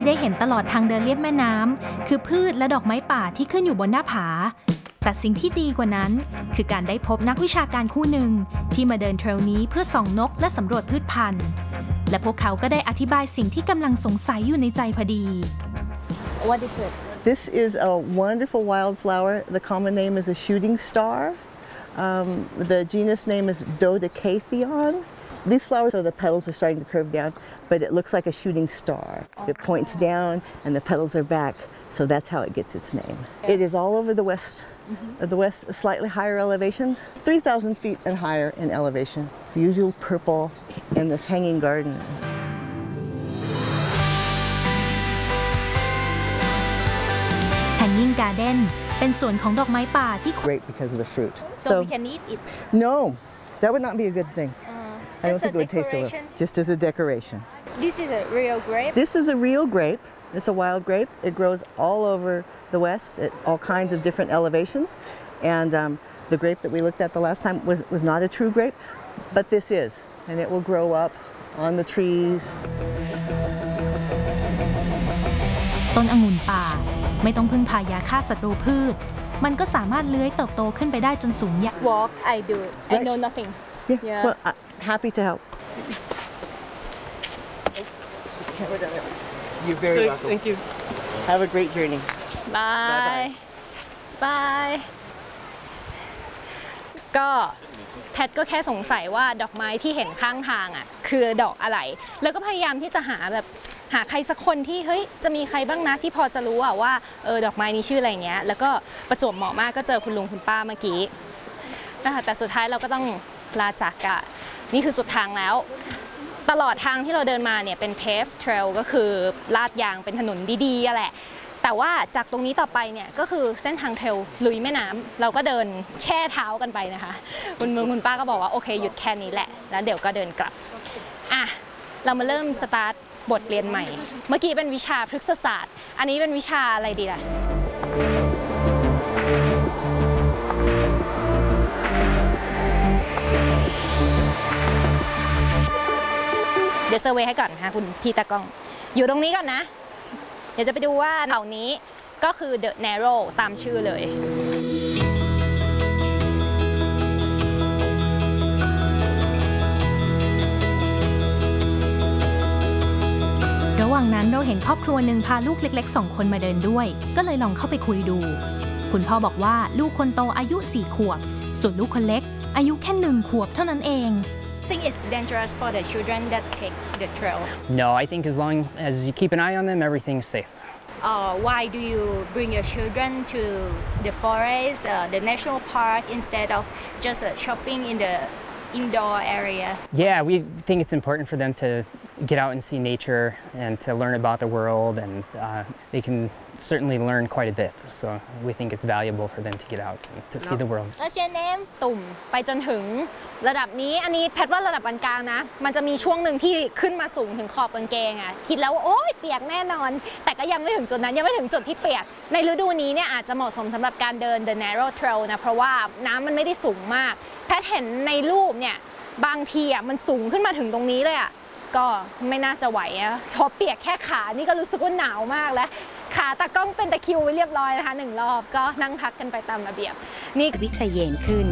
ได้เห็นตลอดทางเดินเลียบแม่น้ำคือพืชและดอกไม้ป่าที่ขึ้นอยู่บนหน้าผาแต่สิ่งที่ดีกว่านั้นคือการได้พบนักวิชาการคู่หนึ่งที่มาเดินเทรลนี้เพื่อส่องนกและสำรวจพืชพันธุ์และพวกเขาก็ได้อธิบายสิ่งที่กำลังสงสัยอยู่ในใจพอดี What is it? This is a wonderful wildflower. The common name is a shooting star. The genus name is Dodecatheon. These flowers, so the petals are starting to curve down, but it looks like a shooting star. It points down and the petals are back, so that's how it gets its name. It is all over the west, slightly higher elevations, 3,000 feet and higher in elevation. Usual purple in this hanging garden. Hanging Garden เป็นสวนของดอกไม้ป่าที่ Great because of the fruit. So we can eat it. No, that would not be a good thing. I don't think it would taste so well. Just as a decoration. This is a real grape. This is a real grape. It's a wild grape. It grows all over the west at all kinds of different elevations. And the grape that we looked at the last time was not a true grape, but this is. And it will grow up on the trees. ต้นองุ่นป่าไม่ต้องพึ่งพายาฆ่าศัตรูพืชมันก็สามารถเลื้อยเติบโตขึ้นไปได้จนสูงใหญ่ Walk, I do. I know nothing. Yeah. Well, happy to help. You're very welcome. Thank you. Have a great journey. Bye. Bye. ก็แพทก็แค่สงสัยว่าดอกไม้ที่เห็นข้างทางอ่ะคือดอกอะไรแล้วก็พยายามที่จะหาใครสักคนที่เฮ้ยจะมีใครบ้างนะที่พอจะรู้อ่ะว่าดอกไม้นี้ชื่ออะไรเงี้ยแล้วก็ประจวบเหมาะมากก็เจอคุณลุงคุณป้าเมื่อกี้นะคะแต่สุดท้ายเราก็ต้องลาจากกันนี่คือสุดทางแล้วตลอดทางที่เราเดินมาเนี่ยเป็น paved trail ก็คือลาดยางเป็นถนนดีๆแหละแต่ว่าจากตรงนี้ต่อไปเนี่ยก็คือเส้นทางเทรลลุยแม่น้ำเราก็เดินแช่เท้ากันไปนะคะคุณป้าก็บอกว่าโอเคหยุดแค่นี้แหละแล้วเดี๋ยวก็เดินกลับอ่ะเรามาเริ่มสตาร์ทบทเรียนใหม่เมื่อกี้เป็นวิชาพฤกษศาสตร์อันนี้เป็นวิชาอะไรดีล่ะเดี๋ยวเซอร์เวย์ให้ก่อนนะคะคุณพี่ตากล้องอยู่ตรงนี้ก่อนนะเดี๋ยวจะไปดูว่าเหล่านี้ก็คือ The Narrow ตามชื่อเลยระหว่างนั้นเราเห็นครอบครัวหนึ่งพาลูกเล็กๆ2 คนมาเดินด้วยก็เลยลองเข้าไปคุยดูคุณพ่อบอกว่าลูกคนโตอายุ4 ขวบส่วนลูกคนเล็กอายุแค่1 ขวบเท่านั้นเอง I think it's dangerous for the children that take the trail. No, I think as long as you keep an eye on them, everything's safe. Why do you bring your children to the forest, the national park, instead of just shopping in the indoor area? Yeah, we think it's important for them to get out and see nature and to learn about the world, and they can certainly learn quite a bit. So we think it's valuable for them to get out and to see the world. What's your name? ตุ่มไปจนถึงระดับนี้อันนี้แพทว่าระดับปานกลางนะมันจะมีช่วงหนึ่งที่ขึ้นมาสูงถึงขอบกางเกงอ่ะคิดแล้วว่าโอ๊ยเปียกแน่นอนแต่ก็ยังไม่ถึงจุดนั้นยังไม่ถึงจุดที่เปียกในฤดูนี้เนี่ยอาจจะเหมาะสมสำหรับการเดิน The Narrow Trail นะเพราะว่าน้ำมันไม่ได้สูงมากแพทเห็นในรูปเนี่ยบางทีอ่ะมันสูงขึ้นมาถึงตรงนี้เลยอ่ะก็ไม่น่าจะไหวอะพอเปียกแค่ขานี่ก็รู้สึกว่าหนาวมากแล้วขาตากล้องเป็นตะคริวไว้เรียบร้อยนะคะ1 รอบก็นั่งพักกันไปตามระเบียบนี่วิชัยเย็นขึ้น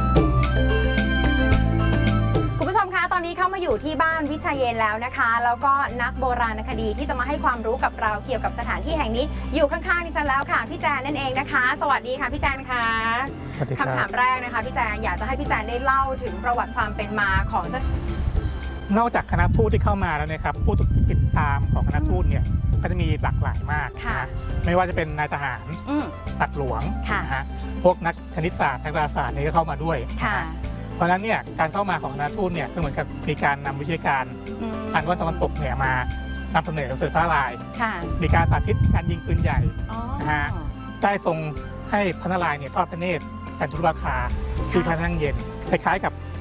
คุณผู้ชมคะตอนนี้เข้ามาอยู่ที่บ้านวิชัยเย็นแล้วนะคะแล้วก็นักโบราณคดีที่จะมาให้ความรู้กับเราเกี่ยวกับสถานที่แห่งนี้อยู่ข้างๆดิฉันแล้วค่ะพี่แจนนั่นเองนะคะสวัสดีค่ะพี่แจนค่ะคำถามแรกนะคะพี่แจนอยากจะให้พี่แจนได้เล่าถึงประวัติความเป็นมาของนอกจากคณะทูตที่เข้ามาแล้วนะครับผู้ติดตามของคณะทูตเนี่ยก็จะมีหลากหลายมากนะไม่ว่าจะเป็นนายทหารตัดหลวงนะฮะพวกนักคณิตศาสตร์นักดาราศาสตร์นี่ก็เข้ามาด้วยเพราะฉะนั้นเนี่ยการเข้ามาของคณะทูตเนี่ยก็เหมือนกับมีการนำวิทยาการทางตะวันตกเนี่ยมานำเสนอสื่อพระนารายณ์มีการสาธิตการยิงปืนใหญ่นะฮะได้ทรงให้พระนารายณ์เนี่ยทอดพระเนตรจันทรุปราคาคือพระนั่งเย็นคล้ายๆกับ